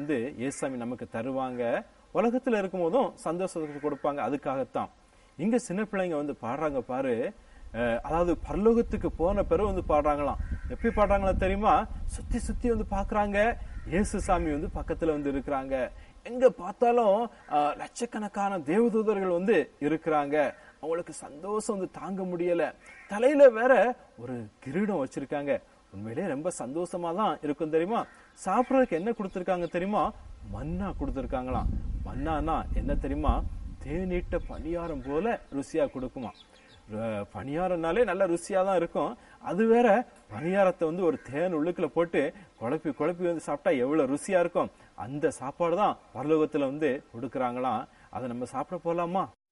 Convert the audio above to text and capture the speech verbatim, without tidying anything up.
வந்து இயேசுசாமி நமக்கு தருவாங்க. உலகத்துல இருக்கும் போதும் சந்தோஷத்தை கொடுப்பாங்க. அதுக்காகத்தான் இங்க சின்ன பிள்ளைங்க வந்து பாடுறாங்க பாரு. அதாவது பரலோகத்துக்கு போன பிறகு வந்து பாடுறாங்களாம். எப்படி பாடுறாங்களா தெரியுமா? சுத்தி சுத்தி வந்து பாக்குறாங்க, இயேசுசாமி வந்து பக்கத்துல வந்து இருக்கிறாங்க. எங்க பார்த்தாலும் லட்சக்கணக்கான தேவதூதர்கள் வந்து இருக்கிறாங்க. அவங்களுக்கு சந்தோஷம் வந்து தாங்க முடியல. தலையில வேற ஒரு கிரீடம் வச்சிருக்காங்க. உண்மையிலேயே ரொம்ப சந்தோஷமா தான் இருக்கும் தெரியுமா? சாப்பிடறதுக்கு என்ன கொடுத்திருக்காங்க தெரியுமா? மன்னா கொடுத்திருக்காங்களாம். மன்னானா என்ன தெரியுமா? தேநீட்ட பணியாரம் போல ருசியா கொடுக்குமா. பணியாரம்னாலே நல்ல ருசியா தான் இருக்கும். அது வேற பணியாரத்தை வந்து ஒரு தேன் உள்ளுக்குள்ள போட்டு குழப்பி குழப்பி வந்து சாப்பிட்டா எவ்வளவு ருசியா இருக்கும். அந்த சாப்பாடு தான் பரலோகத்துல வந்து கொடுக்கறாங்களாம். அதை நம்ம சாப்பிட போலாமா?